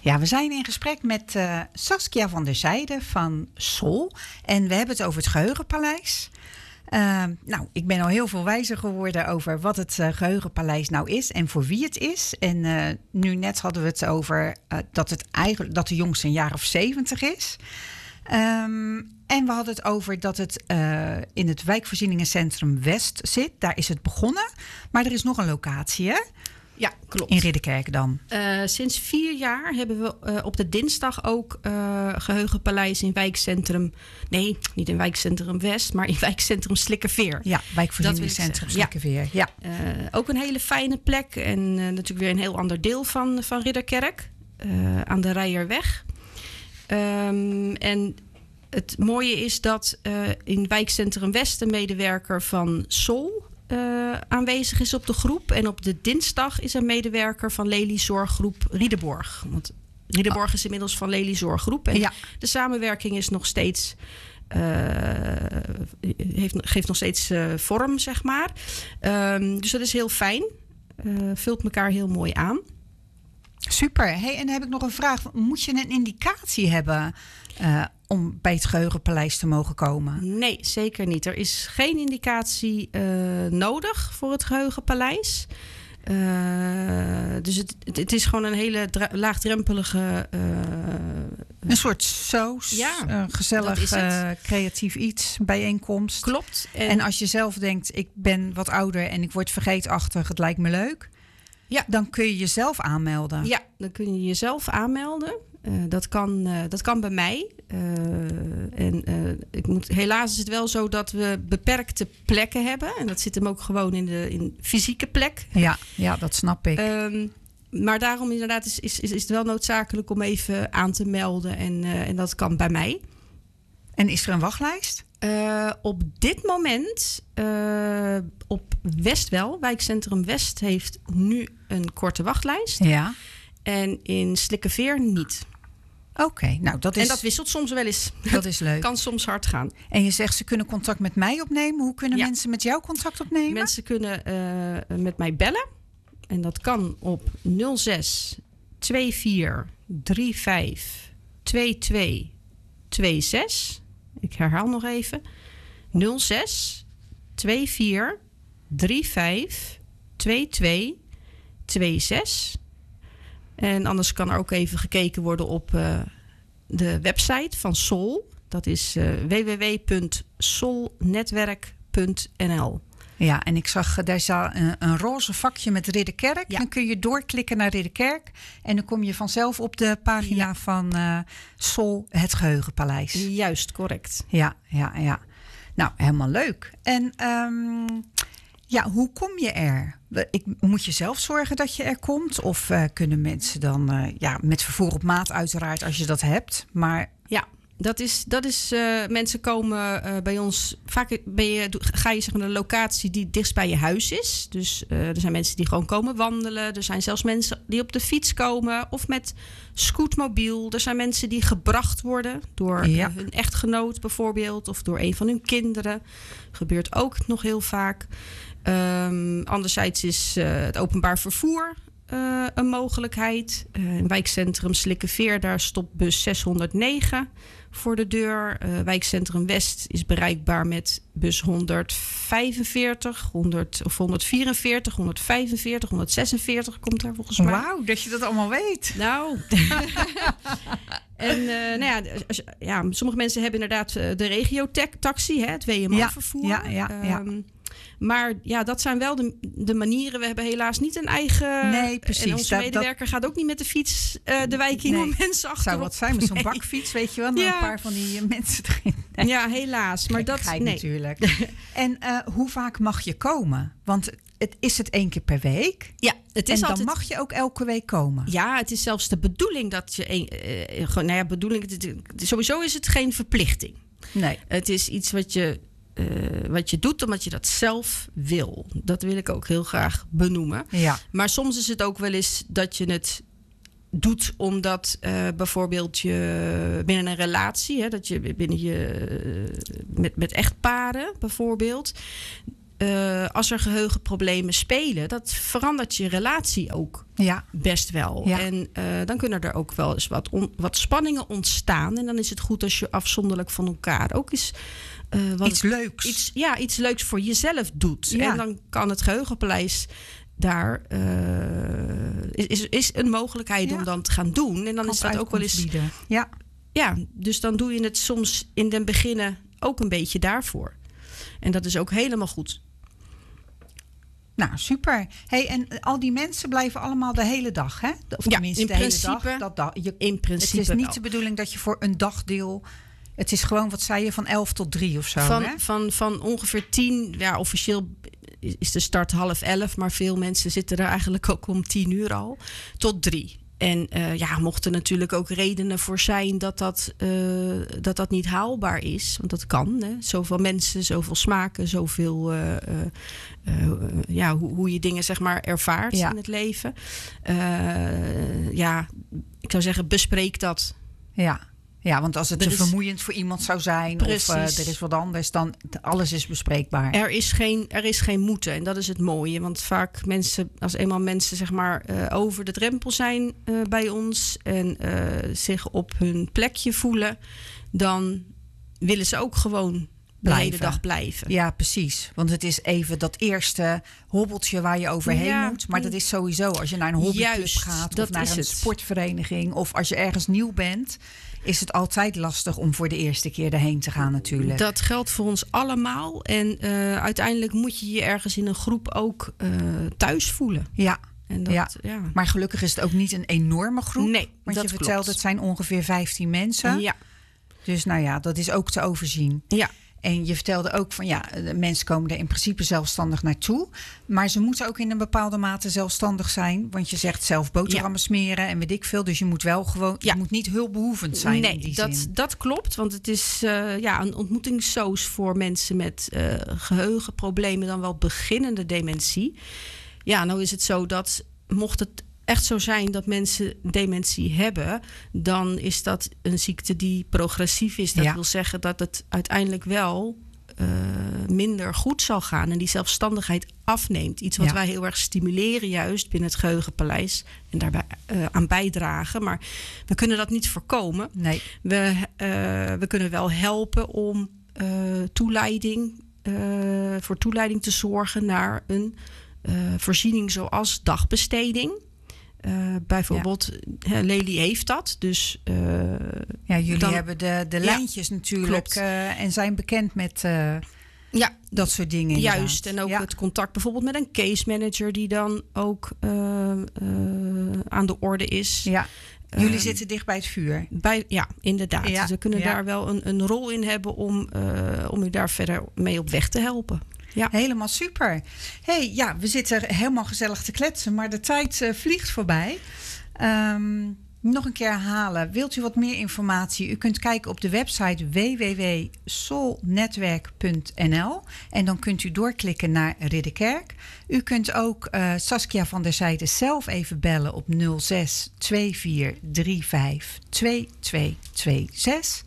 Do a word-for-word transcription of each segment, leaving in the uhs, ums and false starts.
Ja, we zijn in gesprek met uh, Saskia van der Zijde van Sol. En we hebben het over het Geheugenpaleis. Uh, nou, ik ben al heel veel wijzer geworden over wat het uh, Geheugenpaleis nou is en voor wie het is. En uh, nu net hadden we het over uh, dat, het eigenlijk, dat de jongste een jaar of zeventig is. Um, en we hadden het over dat het uh, in het wijkvoorzieningencentrum West zit. Daar is het begonnen. Maar er is nog een locatie, hè? Ja, klopt. In Ridderkerk dan? Uh, sinds vier jaar hebben we uh, op de dinsdag ook uh, Geheugenpaleis in wijkcentrum... Nee, niet in wijkcentrum West, maar in wijkcentrum Slikkerveer. Ja, wijkvoorzieningscentrum Slikkerveer. Ja. Uh, ook een hele fijne plek en uh, natuurlijk weer een heel ander deel van, van Ridderkerk. Uh, aan de Rijerweg. Um, en het mooie is dat uh, in wijkcentrum West een medewerker van Sol... Uh, aanwezig is op de groep. En op de dinsdag is een medewerker van Lely Zorggroep Riedeborg. Want Riedeborg is inmiddels van Lely Zorggroep. En ja. de samenwerking is nog steeds... Uh, heeft, geeft nog steeds uh, vorm, zeg maar. Um, dus dat is heel fijn. Uh, vult elkaar heel mooi aan. Super. Hey, en dan heb ik nog een vraag. Moet je een indicatie hebben... Uh, om bij het Geheugenpaleis te mogen komen? Nee, zeker niet. Er is geen indicatie uh, nodig voor het Geheugenpaleis. Uh, dus het, het, het is gewoon een hele dra- laagdrempelige... Uh, een soort soos, ja, uh, gezellig, uh, creatief iets, bijeenkomst. Klopt. En, en als je zelf denkt, ik ben wat ouder en ik word vergeetachtig, het lijkt me leuk. Ja. Dan kun je jezelf aanmelden. Ja, dan kun je jezelf aanmelden. Uh, dat, kan, uh, dat kan bij mij. Uh, en uh, ik moet, helaas is het wel zo dat we beperkte plekken hebben. En dat zit hem ook gewoon in de in fysieke plek. Ja, ja, dat snap ik. Um, maar daarom inderdaad is, is, is het wel noodzakelijk om even aan te melden. En, uh, en dat kan bij mij. En is er een wachtlijst? Uh, op dit moment uh, op West wel. Wijkcentrum West heeft nu een korte wachtlijst. Ja. En in Slikkerveer niet. Oké, okay, nou dat is... En dat wisselt soms wel eens. Dat is leuk. Kan soms hard gaan. En je zegt ze kunnen contact met mij opnemen. Hoe kunnen ja. mensen met jou contact opnemen? Mensen kunnen uh, met mij bellen. En dat kan op nul zes vierentwintig drieënvijftig tweeëntwintig zesentwintig. Ik herhaal nog even. nul zes vierentwintig drieënvijftig tweeëntwintig zesentwintig. En anders kan er ook even gekeken worden op uh, de website van Sol. Dat is uh, w w w punt solnetwerk punt n l. Ja, en ik zag, daar is een, een roze vakje met Ridderkerk. Ja. Dan kun je doorklikken naar Ridderkerk. En dan kom je vanzelf op de pagina ja. van uh, Sol, het Geheugenpaleis. Juist, correct. Ja, ja, ja. Nou, helemaal leuk. En um, ja, hoe kom je er? Ik, moet je zelf zorgen dat je er komt? Of uh, kunnen mensen dan, uh, ja, met vervoer op maat uiteraard als je dat hebt. Maar ja. Dat is, dat is uh, mensen komen uh, bij ons. Vaak ben je, ga je zeg maar, naar de locatie die dichtst bij je huis is. Dus uh, er zijn mensen die gewoon komen wandelen. Er zijn zelfs mensen die op de fiets komen of met scootmobiel. Er zijn mensen die gebracht worden door ja. uh, hun echtgenoot bijvoorbeeld. Of door een van hun kinderen. Gebeurt ook nog heel vaak. Um, anderzijds is uh, het openbaar vervoer uh, een mogelijkheid. Uh, in wijkcentrum Slikkerveer, daar stopt bus zeshonderdnegen voor de deur. Uh, wijkcentrum West is bereikbaar met bus honderdvijfenveertig, honderd, of honderdvierenveertig, honderdvijfenveertig, honderdzesenveertig komt daar volgens mij. Wauw, dat je dat allemaal weet. Nou. En uh, nou ja, ja, sommige mensen hebben inderdaad de regio-taxi, hè, het W M O-vervoer. Ja, ja, ja, ja. Um, Maar ja, dat zijn wel de, de manieren. We hebben helaas niet een eigen... Nee, precies. En onze dat, medewerker dat... gaat ook niet met de fiets uh, de wijk in nee. om mensen achterop. Zou wat zijn met zo'n nee. bakfiets, weet je wel? Ja. Een paar van die uh, mensen erin. Nee. Ja, helaas. Maar dat... Nee. natuurlijk. En uh, hoe vaak mag je komen? Want het, is het één keer per week? Ja, het is en dan altijd... mag je ook elke week komen? Ja, het is zelfs de bedoeling dat je... Een, uh, gewoon, nou ja, bedoeling... Het, het, sowieso is het geen verplichting. Nee. Het is iets wat je... Uh, wat je doet omdat je dat zelf wil. Dat wil ik ook heel graag benoemen. Ja. Maar soms is het ook wel eens dat je het doet omdat uh, bijvoorbeeld je binnen een relatie, hè, dat je binnen je uh, met, met echtparen bijvoorbeeld, uh, als er geheugenproblemen spelen, dat verandert je relatie ook ja. best wel. Ja. En uh, dan kunnen er ook wel eens wat, on, wat spanningen ontstaan. En dan is het goed als je afzonderlijk van elkaar ook eens uh, wat iets leuks. Iets, ja, iets leuks voor jezelf doet. Ja. En dan kan het Geheugenpaleis daar uh, is, is, is een mogelijkheid ja. om dan te gaan doen. En dan kan is dat ook wel eens. Bieden. Ja. Ja, dus dan doe je het soms in den beginnen ook een beetje daarvoor. En dat is ook helemaal goed. Nou, super. Hey, en al die mensen blijven allemaal de hele dag, hè? Of ja, tenminste in de principe, hele dag. Dat da- je, in principe het is niet wel. de bedoeling dat je voor een dagdeel... Het is gewoon, wat zei je, van elf tot drie of zo, van, hè? Van, van ongeveer tien, ja, officieel is de start half elf... maar veel mensen zitten er eigenlijk ook om tien uur al, tot drie. En uh, ja, mochten natuurlijk ook redenen voor zijn dat dat, uh, dat dat niet haalbaar is. Want dat kan, hè? Zoveel mensen, zoveel smaken, zoveel... Uh, uh, uh, ja, hoe, hoe je dingen zeg maar ervaart ja. in het leven. Uh, ja, ik zou zeggen, bespreek dat. Ja. Ja, want als het er te is, vermoeiend voor iemand zou zijn... precies. of uh, er is wat anders, dan alles is bespreekbaar. Er is geen, er is geen moeten en dat is het mooie. Want vaak mensen, als eenmaal mensen zeg maar uh, over de drempel zijn uh, bij ons... en uh, zich op hun plekje voelen... dan willen ze ook gewoon de hele dag blijven. Ja, precies. Want het is even dat eerste hobbeltje waar je overheen ja, moet. Maar dat is sowieso als je naar een hobbyclub juist, gaat... of naar een het. sportvereniging... of als je ergens nieuw bent... is het altijd lastig om voor de eerste keer erheen te gaan natuurlijk. Dat geldt voor ons allemaal. En uh, uiteindelijk moet je je ergens in een groep ook uh, thuis voelen. Ja. En dat, ja. ja. Maar gelukkig is het ook niet een enorme groep. Nee, want dat je vertelt klopt. Het zijn ongeveer vijftien mensen. Ja. Dus nou ja, dat is ook te overzien. Ja. En je vertelde ook van ja, de mensen komen er in principe zelfstandig naartoe. Maar ze moeten ook in een bepaalde mate zelfstandig zijn. Want je zegt zelf boterhammen ja. smeren en weet ik veel. Dus je moet wel gewoon, ja. je moet niet hulpbehoevend zijn nee, in die dat, zin. dat klopt. Want het is uh, ja, een ontmoetingssoos voor mensen met uh, geheugenproblemen, dan wel beginnende dementie. Ja, nou is het zo dat mocht het echt zo zijn dat mensen dementie hebben, dan is dat een ziekte die progressief is. Dat ja. wil zeggen dat het uiteindelijk wel uh, minder goed zal gaan en die zelfstandigheid afneemt. Iets wat ja. wij heel erg stimuleren juist binnen het Geheugenpaleis en daarbij uh, aan bijdragen. Maar we kunnen dat niet voorkomen. Nee. We, uh, we kunnen wel helpen om uh, toeleiding, uh, voor toeleiding te zorgen naar een uh, voorziening zoals dagbesteding. Uh, bijvoorbeeld, ja. Lely heeft dat. Dus, uh, ja, jullie dan, hebben de, de lijntjes ja, natuurlijk uh, en zijn bekend met uh, ja, dat soort dingen. Juist, inderdaad. en ook ja. het contact bijvoorbeeld met een case manager die dan ook uh, uh, aan de orde is. Ja. Jullie uh, uh, zitten dicht bij het vuur. Bij, ja, inderdaad. Ja, dus we kunnen ja. daar wel een, een rol in hebben om, uh, om u daar verder mee op weg te helpen. Ja. Helemaal super. Hey, ja, we zitten helemaal gezellig te kletsen, maar de tijd uh, vliegt voorbij. Um, nog een keer herhalen. Wilt u wat meer informatie? U kunt kijken op de website w w w punt solnetwerk punt n l en dan kunt u doorklikken naar Ridderkerk. U kunt ook uh, Saskia van der Zijde zelf even bellen op nul zes twee vier drie vijf twee twee twee zes.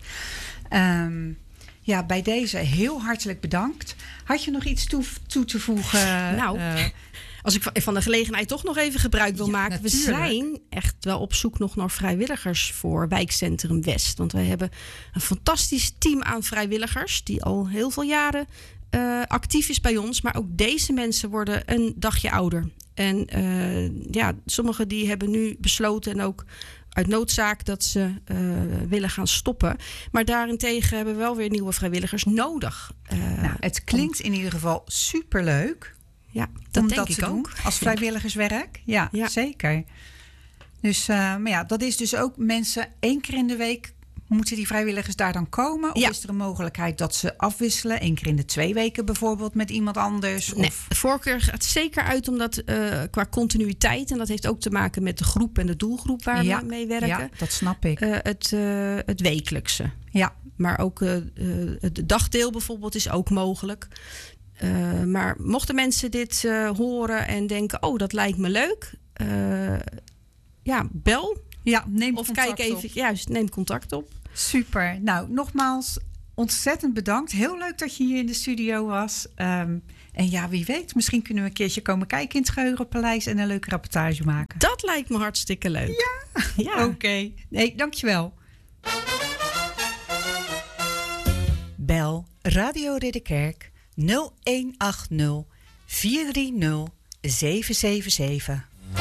Um, Ja, bij deze heel hartelijk bedankt. Had je nog iets toe, toe te voegen? Nou, uh, als ik van de gelegenheid toch nog even gebruik wil ja, maken. Natuurlijk. We zijn echt wel op zoek nog naar vrijwilligers voor Wijkcentrum West. Want wij hebben een fantastisch team aan vrijwilligers die al heel veel jaren uh, actief is bij ons. Maar ook deze mensen worden een dagje ouder. En uh, ja, sommigen die hebben nu besloten en ook uit noodzaak dat ze uh, willen gaan stoppen. Maar daarentegen hebben we wel weer nieuwe vrijwilligers nodig. Uh, nou, het klinkt om... in ieder geval superleuk. Ja, dat om denk dat ik te ook. Doen, als vrijwilligerswerk. Ja, ja. zeker. Dus, uh, maar ja, dat is dus ook mensen één keer in de week. Moeten die vrijwilligers daar dan komen? Of ja. is er een mogelijkheid dat ze afwisselen? Eén keer in de twee weken bijvoorbeeld met iemand anders? Nee, of? de voorkeur gaat zeker uit omdat uh, qua continuïteit... en dat heeft ook te maken met de groep en de doelgroep waar ja. we mee werken. Ja, dat snap ik. Uh, het, uh, het wekelijkse. Ja. Maar ook uh, uh, het dagdeel bijvoorbeeld is ook mogelijk. Uh, maar mochten mensen dit uh, horen en denken... oh, dat lijkt me leuk. Uh, ja, bel. Ja, neem of contact kijk even, op. Juist, neem contact op. Super. Nou, nogmaals, ontzettend bedankt. Heel leuk dat je hier in de studio was. Um, en ja, wie weet, misschien kunnen we een keertje komen kijken in het Geheugenpaleis en een leuke rapportage maken. Dat lijkt me hartstikke leuk. Ja, ja. Oké. Okay. Nee, dankjewel. Bel Radio Ridderkerk nul een acht nul vier drie nul zeven zeven zeven.